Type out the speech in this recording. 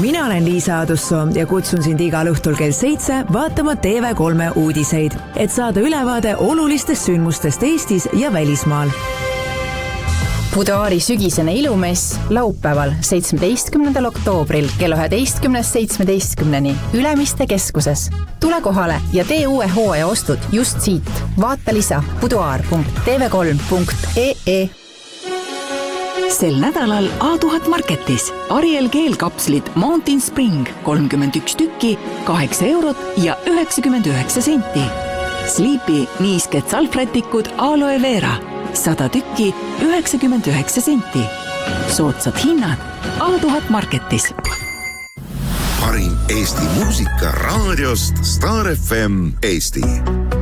Mina olen Liisa Adussoo ja kutsun sind igal õhtul kell 7 vaatama TV3 uudiseid, et saada ülevaade olulistest sündmustest Eestis ja välismaal. Buduaari sügisene ilumess laupäeval 17. oktoobril kella 11.17 Ülemiste keskuses. Tule kohale ja tee uue hooaja ostud just siit. Vaata lisa buduaar.tv3.ee. Sel nädalal A1000 Marketis Ariel keelkapslid Mountain Spring 31 tükki, 8 eurot ja 99 senti. Sleepy niisked salvrätikud Aloe Vera 100 tükki, 99 senti. Soodsad hinnad A1000 Marketis. Parim Eesti muusika raadiost Star FM Eesti.